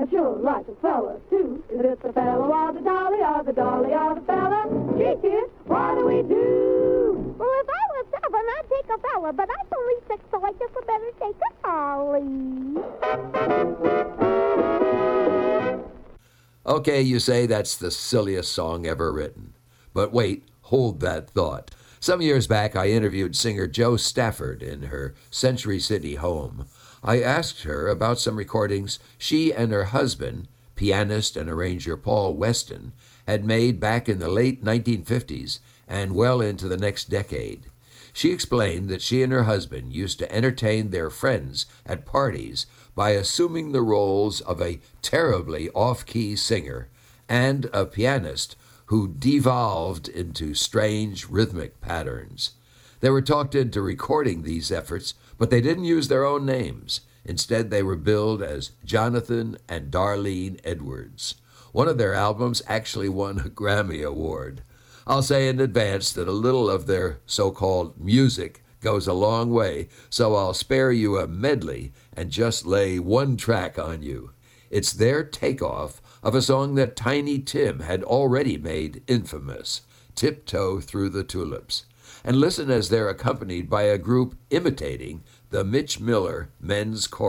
I sure like a fella, too. Is it the fella or the dolly or the dolly or the fella? Gee, kid, what do we do? Well, if I was seven, I'd take a fella, but I'm only 6, so I guess I better take a dolly. Okay, you say that's the silliest song ever written. But wait, hold that thought. Some years back, I interviewed singer Jo Stafford in her Century City home. I asked her about some recordings she and her husband, pianist and arranger Paul Weston, had made back in the late 1950s and well into the next decade. She explained that she and her husband used to entertain their friends at parties by assuming the roles of a terribly off-key singer and a pianist who devolved into strange rhythmic patterns. They were talked into recording these efforts, but they didn't use their own names. Instead, they were billed as Jonathan and Darlene Edwards. One of their albums actually won a Grammy Award. I'll say in advance that a little of their so-called music goes a long way, so I'll spare you a medley and just lay one track on you. It's their takeoff of a song that Tiny Tim had already made infamous, Tiptoe Through the Tulips. And listen as they're accompanied by a group imitating the Mitch Miller Men's Chorus.